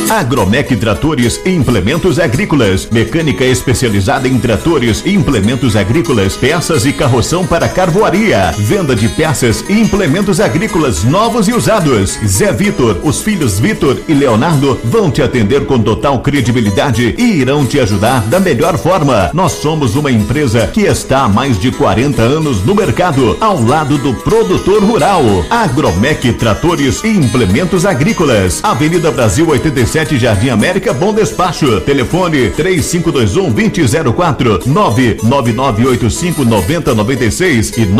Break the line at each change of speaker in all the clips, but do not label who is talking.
Agromec Tratores e Implementos Agrícolas, mecânica especializada em tratores e implementos agrícolas, peças e carroção para carvoaria, venda de peças e implementos agrícolas novos e usados. Zé Vitor, os filhos Vitor e Leonardo vão te atender com total credibilidade e irão te ajudar da melhor forma. Nós somos uma empresa que está há mais de 40 anos no mercado, ao lado do produtor rural. Agromec Tratores e Implementos Agrícolas, Avenida Brasil 87, Jardim América, Bom Despacho. Telefone 3521-2004, 99985-9096 e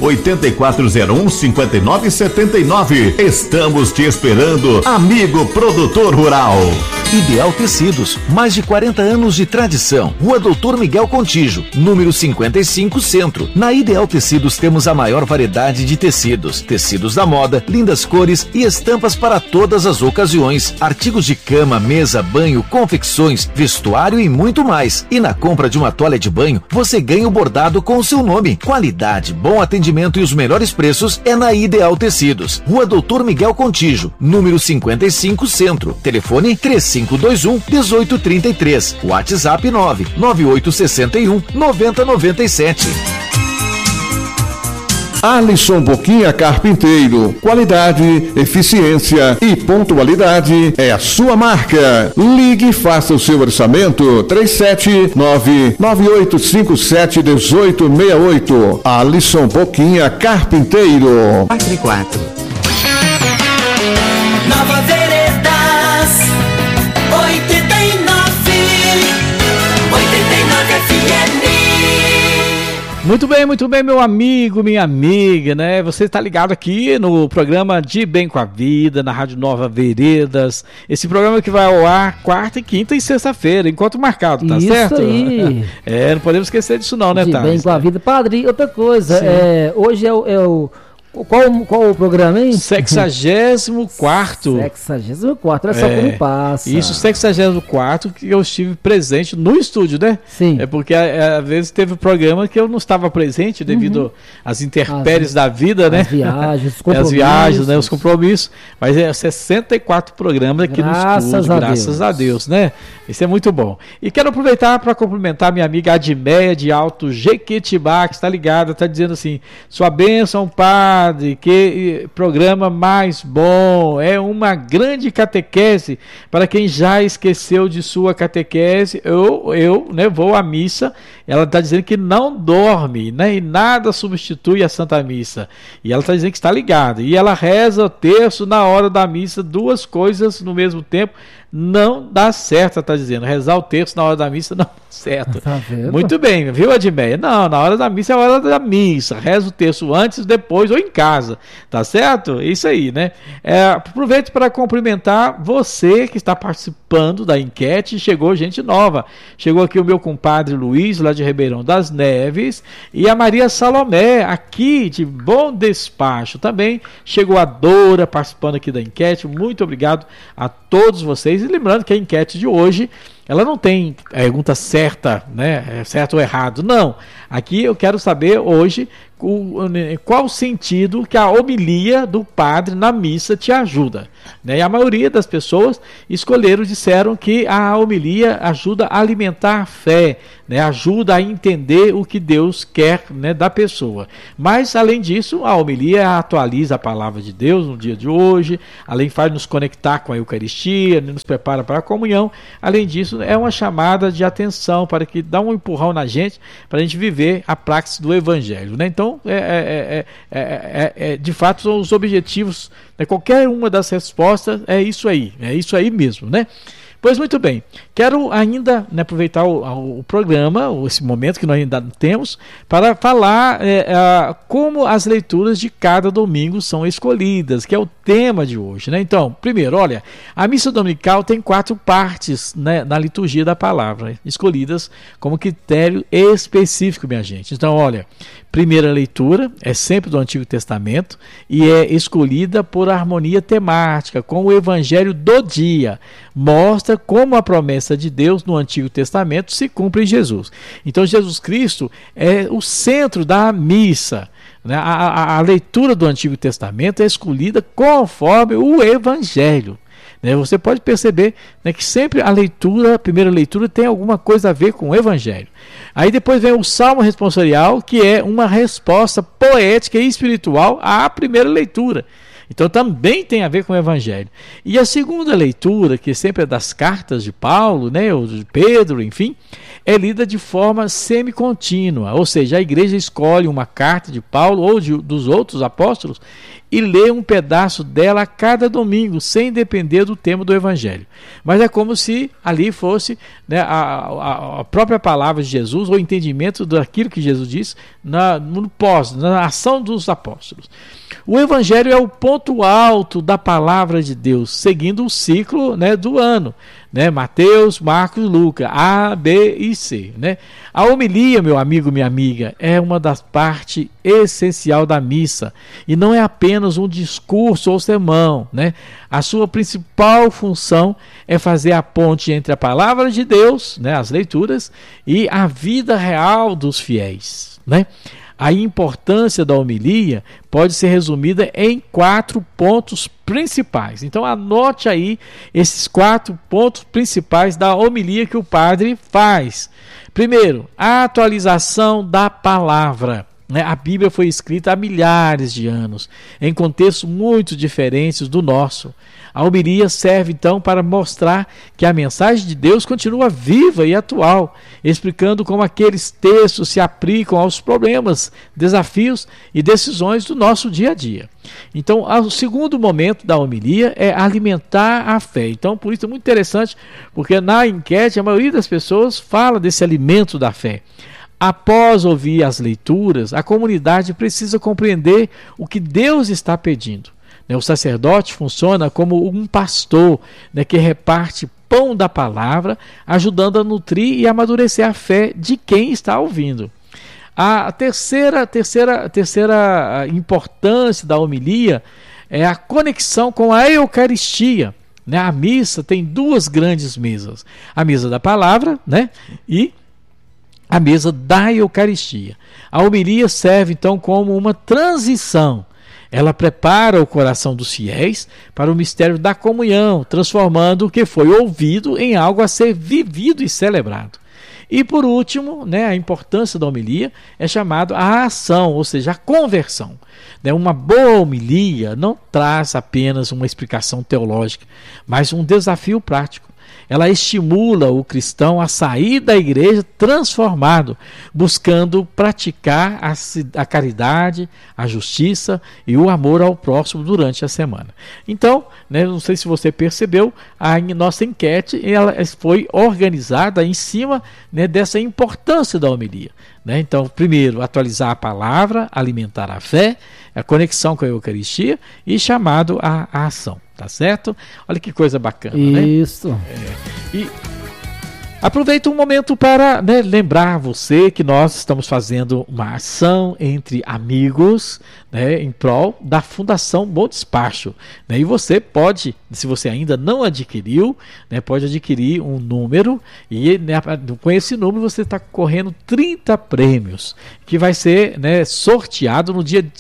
98401-5979. Estamos te esperando, amigo produtor rural.
Ideal Tecidos, mais de 40 anos de tradição. Rua Doutor Miguel Contígio, número 55, Centro. Na Ideal Tecidos temos a maior variedade de tecidos. Tecidos da moda, lindas cores e estampas para todas as ocasiões. Artigos de cama, mesa, banho, confecções, vestuário e muito mais. E na compra de uma toalha de banho, você ganha o bordado com o seu nome. Qualidade, bom atendimento e os melhores preços é na Ideal Tecidos. Rua Doutor Miguel Contígio, número 55, Centro. Telefone 3521-1833. WhatsApp 99861-9097.
Alisson Boquinha Carpinteiro. Qualidade, eficiência e pontualidade é a sua marca. Ligue e faça o seu orçamento. 379-9857-1868. Alisson Boquinha Carpinteiro.
44.
Nova Veredas 89 FM.
Muito bem, meu amigo, minha amiga, né? Você está ligado aqui no programa De Bem com a Vida, na Rádio Nova Veredas. Esse programa que vai ao ar quarta, quinta e sexta-feira, enquanto marcado, tá certo?
Isso aí.
Não podemos esquecer disso não, né,
De
Thales?
Bem com a Vida. Padre, outra coisa, hoje é o... Qual o programa, hein?
64º.
64º, olha só como passa.
Isso, 64º que eu estive presente no estúdio, né?
Sim.
É porque às vezes teve programa que eu não estava presente devido às intempéries da vida, né?
As viagens, os compromissos.
As viagens, né? Os compromissos. Mas é 64 programas aqui no estúdio, graças a Deus, né? Isso é muito bom. E quero aproveitar para cumprimentar minha amiga Admeia de Alto Jequitibá, que está ligada, está dizendo assim: sua bênção, Padre, que programa mais bom, é uma grande catequese para quem já esqueceu de sua catequese. Eu né, vou à missa. Ela está dizendo que não dorme, né, e nada substitui a Santa Missa. E ela está dizendo que está ligada. E ela reza o terço na hora da missa, duas coisas no mesmo tempo. Não dá certo, ela está dizendo. Rezar o terço na hora da missa não dá certo. Tá vendo? Muito bem, viu, Admeia? Não, na hora da missa é a hora da missa. Reza o terço antes, depois ou em casa. Tá certo? Isso aí, né? Aproveito para cumprimentar você que está participando da enquete. Chegou gente nova. Chegou aqui o meu compadre Luiz, lá de Ribeirão das Neves, e a Maria Salomé, aqui de Bom Despacho. Também chegou a Dora participando aqui da enquete. Muito obrigado a todos vocês. E lembrando que a enquete de hoje, ela não tem pergunta certa, né? Certo ou errado. Não. Aqui eu quero saber hoje qual o sentido que a homilia do padre na missa te ajuda, né? E a maioria das pessoas disseram que a homilia ajuda a alimentar a fé, né? Ajuda a entender o que Deus quer, né, da pessoa. Mas além disso, a homilia atualiza a palavra de Deus no dia de hoje, além faz nos conectar com a Eucaristia, nos prepara para a comunhão. Além disso, é uma chamada de atenção para que dá um empurrão na gente, para a gente viver a praxis do Evangelho, né? Então, de fato, são os objetivos, né? Qualquer uma das respostas é isso aí mesmo, né? Pois muito bem, quero ainda, né, aproveitar o programa, esse momento que nós ainda temos, para falar como as leituras de cada domingo são escolhidas, que é o tema de hoje, né? Então, primeiro, olha, a missa dominical tem 4 partes, né, na liturgia da palavra, escolhidas como critério específico, minha gente. Então, olha, primeira leitura é sempre do Antigo Testamento e é escolhida por harmonia temática com o Evangelho do dia. Mostra como a promessa de Deus no Antigo Testamento se cumpre em Jesus. Então Jesus Cristo é o centro da missa, né? A leitura do Antigo Testamento é escolhida conforme o Evangelho. né, você pode perceber, né, que sempre a primeira leitura tem alguma coisa a ver com o Evangelho. Aí depois vem o Salmo responsorial, que é uma resposta poética e espiritual à primeira leitura. Então também tem a ver com o Evangelho. E a segunda leitura, que sempre é das cartas de Paulo, né, ou de Pedro, enfim, é lida de forma semicontínua, ou seja, a igreja escolhe uma carta de Paulo ou dos outros apóstolos e lê um pedaço dela a cada domingo, sem depender do tema do Evangelho. Mas é como se ali fosse, né, a própria palavra de Jesus, ou o entendimento daquilo que Jesus disse na ação dos apóstolos. O Evangelho é o ponto alto da palavra de Deus, seguindo o ciclo, né, do ano, né? Mateus, Marcos, Lucas, A, B e C, né? A homilia, meu amigo, minha amiga, é uma das partes essencial da missa e não é apenas um discurso ou sermão, né? A sua principal função é fazer a ponte entre a palavra de Deus, né, as leituras, e a vida real dos fiéis, né? A importância da homilia pode ser resumida em 4 pontos principais. Então anote aí esses 4 pontos principais da homilia que o padre faz. Primeiro, a atualização da palavra. A Bíblia foi escrita há milhares de anos, em contextos muito diferentes do nosso. A homilia serve então para mostrar que a mensagem de Deus continua viva e atual, explicando como aqueles textos se aplicam aos problemas, desafios e decisões do nosso dia a dia. Então, o segundo momento da homilia é alimentar a fé. Então, por isso é muito interessante, porque na enquete a maioria das pessoas fala desse alimento da fé. Após ouvir as leituras, a comunidade precisa compreender o que Deus está pedindo. O sacerdote funciona como um pastor, né, que reparte pão da palavra, ajudando a nutrir e amadurecer a fé de quem está ouvindo. A terceira importância da homilia é a conexão com a Eucaristia. A missa tem 2 grandes mesas: a mesa da palavra, né, e a mesa da Eucaristia. A homilia serve então como uma transição. Ela prepara o coração dos fiéis para o mistério da comunhão, transformando o que foi ouvido em algo a ser vivido e celebrado. E por último, né, a importância da homilia é chamada a ação, ou seja, a conversão. Uma boa homilia não traz apenas uma explicação teológica, mas um desafio prático. Ela estimula o cristão a sair da igreja transformado, buscando praticar a caridade, a justiça e o amor ao próximo durante a semana. Então, né, não sei se você percebeu, a nossa enquete ela foi organizada em cima, né, dessa importância da homilia. Então, primeiro, atualizar a palavra, alimentar a fé, a conexão com a Eucaristia e chamado à ação, tá certo? Olha que coisa bacana,
isso,
né? E aproveito um momento para, né, lembrar você que nós estamos fazendo uma ação entre amigos, né, em prol da Fundação Bom Despacho, né, e você pode, se você ainda não adquiriu, né, pode adquirir um número e, né, com esse número você está correndo 30 prêmios que vai ser, né, sorteado no dia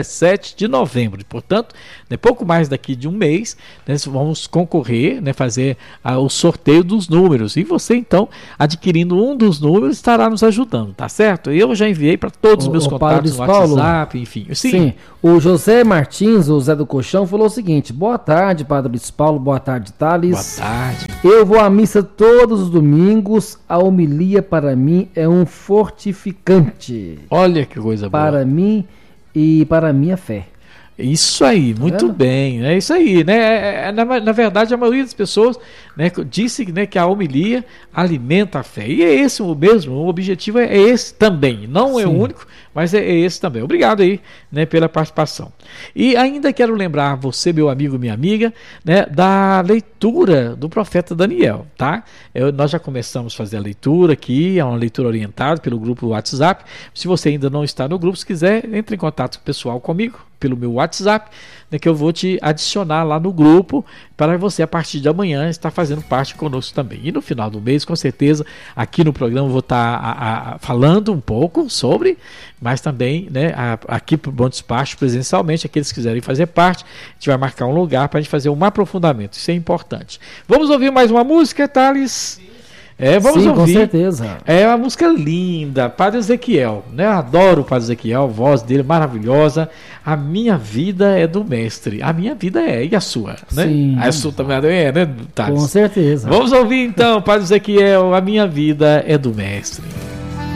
17 de novembro. Portanto, né, pouco mais daqui de um mês, né, vamos concorrer, né, fazer o sorteio dos números e você então adquirindo um dos números estará nos ajudando, tá certo? Eu já enviei para todos os meus contatos no WhatsApp, enfim. Sim.
O José Martins, o Zé do Colchão, falou o seguinte: boa tarde, Padre Luiz Paulo, boa tarde, Thales.
Boa tarde.
Eu vou à missa todos os domingos, a homilia para mim é um fortificante.
Olha que coisa boa.
Para mim e para a minha fé.
Isso aí, muito bem, é isso aí, né? Na verdade, a maioria das pessoas, né, disse, né, que a homilia alimenta a fé, e é esse o mesmo, o objetivo é esse também, não é o único, mas é esse também. Obrigado aí, né, pela participação. E ainda quero lembrar você, meu amigo, minha amiga, né, da leitura do profeta Daniel, tá? Nós já começamos a fazer a leitura aqui, é uma leitura orientada pelo grupo WhatsApp. Se você ainda não está no grupo, se quiser, entre em contato pessoal comigo, pelo meu WhatsApp, né, que eu vou te adicionar lá no grupo para você, a partir de amanhã, estar fazendo parte conosco também. E no final do mês, com certeza, aqui no programa eu vou estar falando um pouco sobre, mas também, né, aqui para o Bom Despacho, presencialmente, aqueles que quiserem fazer parte, a gente vai marcar um lugar para a gente fazer um aprofundamento. Isso é importante. Vamos ouvir mais uma música, Thales? Vamos ouvir.
Com certeza.
É uma música linda, Padre Ezequiel, né? Eu adoro o Padre Ezequiel, a voz dele maravilhosa. A minha vida é do mestre. A minha vida e a sua, né?
Sim.
A sua também né, Thales?
Com certeza.
Vamos ouvir então, Padre Ezequiel, a minha vida é do mestre.